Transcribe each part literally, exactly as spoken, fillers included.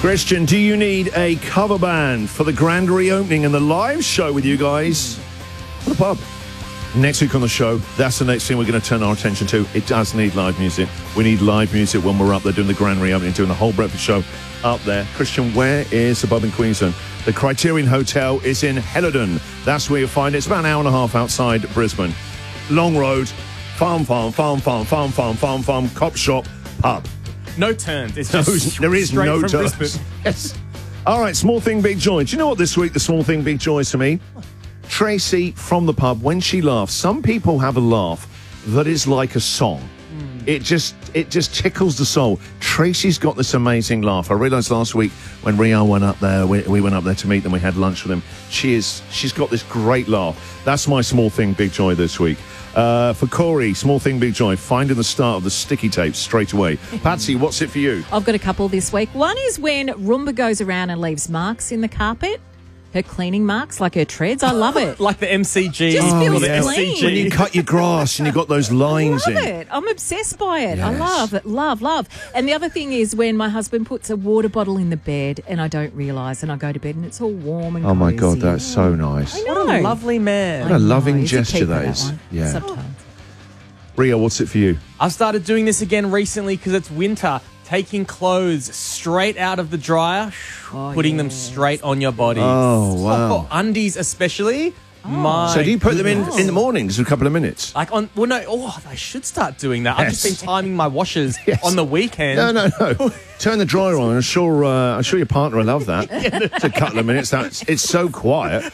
Christian, do you need a cover band for the grand reopening and the live show with you guys at the pub? Next week on the show, that's the next thing we're going to turn our attention to. It does need live music. We need live music when we're up there doing the grand reopening, doing the whole breakfast show up there. Christian, where is the pub in Queensland? The Criterion Hotel is in Helidon. That's where you'll find it. It's about an hour and a half outside Brisbane. Long road, farm, farm, farm, farm, farm, farm, farm, farm, cop shop, pub. No turns. It's No, just there is straight no from turns. Brisbane. Yes. All right, small thing, big joy. Do you know what this week the small thing, big joy is to me? Tracy from the pub, when she laughs, some people have a laugh that is like a song. Mm. It just it just tickles the soul. Tracy's got this amazing laugh. I realised last week when Rio went up there, we, we went up there to meet them, we had lunch with them. She is, she's got this great laugh. That's my small thing, big joy this week. Uh, for Corey, small thing, big joy, finding the start of the sticky tape straight away. Patsy, what's it for you? I've got a couple this week. One is when Roomba goes around and leaves marks in the carpet. Her cleaning marks, like her treads. I love it. Like the M C G. Just Oh, feels yeah. clean. When you cut your grass and you've got those I lines love in. it. I'm obsessed by it. I Yes. love it. Love, love. And the other thing is when my husband puts a water bottle in the bed and I don't realise and I go to bed and it's all warm and Oh, my God, cosy. that's so nice. I know. What a lovely man. What a I know. loving He's a gesture keeper, that is. one. Yeah. Sometimes. Rio, what's it for you? I've started doing this again recently because it's winter. Taking clothes straight out of the dryer, Oh, putting them yes. straight on your body. Oh, wow. For undies especially. My So do you put them in goodness. in the mornings, a couple of minutes? Like on, well, no, oh, I should start doing that. I've just Yes. been timing my washers Yes. on the weekend. No, no, no. Turn the dryer on. I'm sure. Uh, I'm sure your partner will love that. It's a couple of minutes. That's it's so quiet.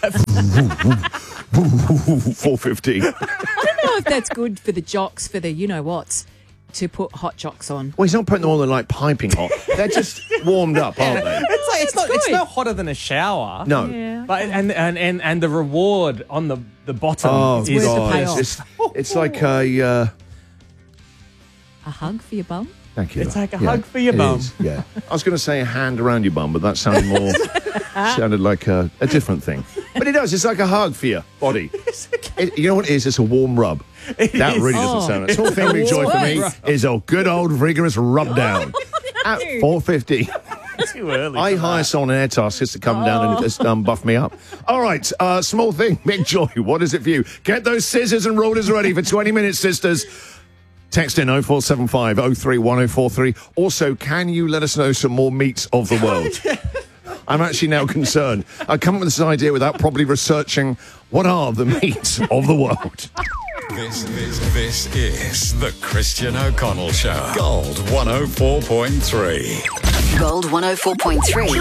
Four fifty. I don't know if that's good for the jocks, for the you-know-whats, to put hot jocks on. Well, he's not putting them on like piping hot. They're just warmed up, aren't they? It's like it's, It's not it's good. no hotter than a shower. No. Yeah. But and and and, and the reward on the the bottom Oh is Where's the God! payoff? It's, it's like a. Uh, A hug for your bum? thank you. It's like a hug for your it bum. is, yeah. I was going to say a hand around your bum, but that sounded more. sounded like a, a different thing. But it does. It's like a hug for your body. It, you know what it is? It's a warm rub. It That is. really doesn't Oh. sound. It's all thing big joy for me Warm. is a good old rigorous rub down at four fifty. Too early. I for hire that. someone in Airtask just to come down and just um, buff me up. All right, uh, small thing, big joy. What is it for you? Get those scissors and rulers ready for twenty minutes, sisters. Text in oh four seven five oh three one oh four three. Also, can you let us know some more meats of the world? I'm actually now concerned. I come up with this idea without properly researching what are the meats of the world. This, this, this is the Christian O'Connell Show. Gold one oh four point three. Gold one oh four point three.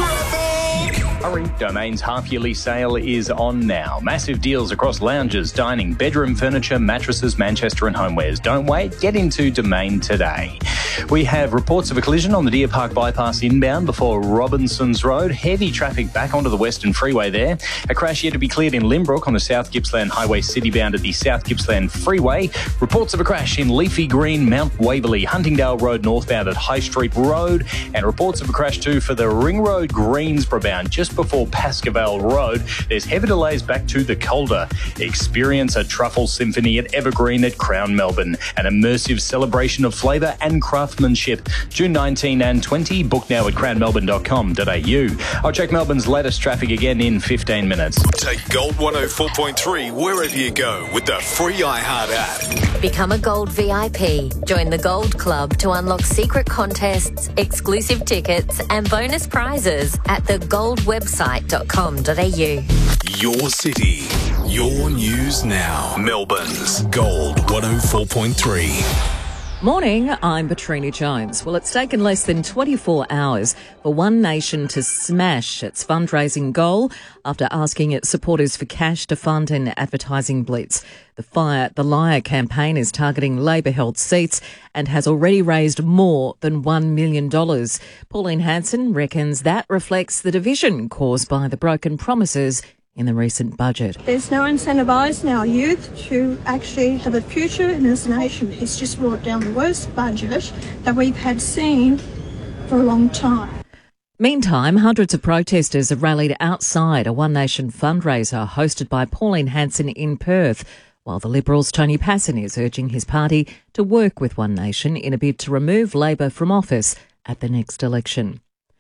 Hurry. Domain's half-yearly sale is on now. Massive deals across lounges, dining, bedroom furniture, mattresses, Manchester and homewares. Don't wait. Get into Domain today. We have reports of a collision on the Deer Park bypass inbound before Robinsons Road. Heavy traffic back onto the Western Freeway there. A crash yet to be cleared in Limbrook on the South Gippsland Highway citybound at the South Gippsland Freeway. Reports of a crash in Leafy Green, Mount Waverley, Huntingdale Road northbound at High Street Road. And reports of a crash too for the Ring Road Greensboro bound just before Pascavale Road. There's heavy delays back to the Calder. Experience a truffle symphony at Evergreen at Crown Melbourne. An immersive celebration of flavour and craftsmanship. June nineteenth and twentieth. Book now at crown melbourne dot com dot a u. I'll check Melbourne's latest traffic again in fifteen minutes. Take Gold one oh four point three wherever you go with the free iHeart app. Become a Gold V I P. Join the Gold Club to unlock secret contests, exclusive tickets and bonus prizes at the gold website dot com dot a u. Your city, your news now. Melbourne's Gold one oh four point three. Morning, I'm Petrini Jones. Well, it's taken less than twenty-four hours for One Nation to smash its fundraising goal after asking its supporters for cash to fund an advertising blitz. The Fire the Liar campaign is targeting Labor-held seats and has already raised more than one million dollars. Pauline Hanson reckons that reflects the division caused by the broken promises in the recent budget. There's no incentivising our youth to actually have a future in this nation. It's just brought down the worst budget that we've had seen for a long time. Meantime, hundreds of protesters have rallied outside a One Nation fundraiser hosted by Pauline Hanson in Perth, while the Liberals' Tony Passon is urging his party to work with One Nation in a bid to remove Labor from office at the next election.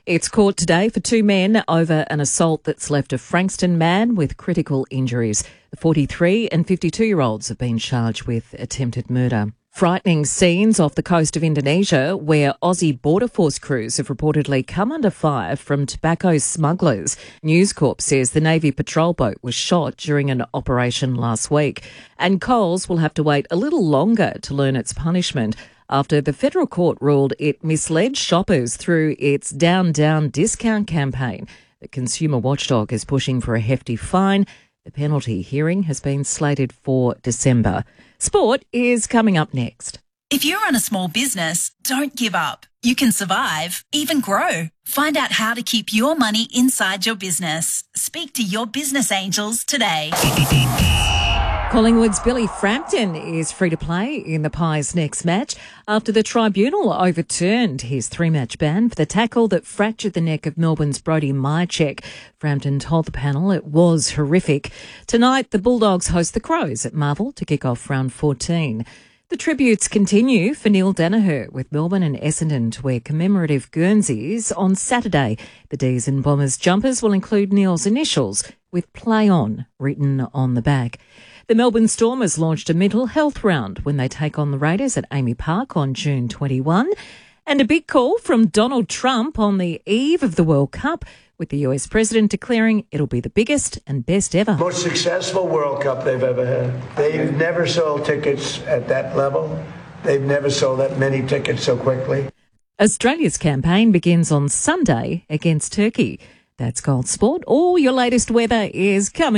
It's court today for two men over an assault that's left a Frankston man with critical injuries. The forty-three and fifty-two-year-olds have been charged with attempted murder. Frightening scenes off the coast of Indonesia where Aussie Border Force crews have reportedly come under fire from tobacco smugglers. News Corp says the Navy patrol boat was shot during an operation last week. And Coles will have to wait a little longer to learn its punishment after the federal court ruled it misled shoppers through its Down Down discount campaign. The consumer watchdog is pushing for a hefty fine. The penalty hearing has been slated for December. Sport is coming up next. If you run a small business, don't give up. You can survive, even grow. Find out how to keep your money inside your business. Speak to your business angels today. Collingwood's Billy Frampton is free to play in the Pies' next match after the tribunal overturned his three-match ban for the tackle that fractured the neck of Melbourne's Brodie Myercheck. Frampton told the panel it was horrific. Tonight, the Bulldogs host the Crows at Marvel to kick off round fourteen. The tributes continue for Neil Danaher with Melbourne and Essendon to wear commemorative Guernseys on Saturday. The D's and Bombers jumpers will include Neil's initials with Play On written on the back. The Melbourne Stormers launched a mental health round when they take on the Raiders at Amy Park on June twenty-first. And a big call from Donald Trump on the eve of the World Cup, with the U S president declaring it'll be the biggest and best ever. Most successful World Cup they've ever had. They've never sold tickets at that level. They've never sold that many tickets so quickly. Australia's campaign begins on Sunday against Turkey. That's Gold Sport. All your latest weather is coming.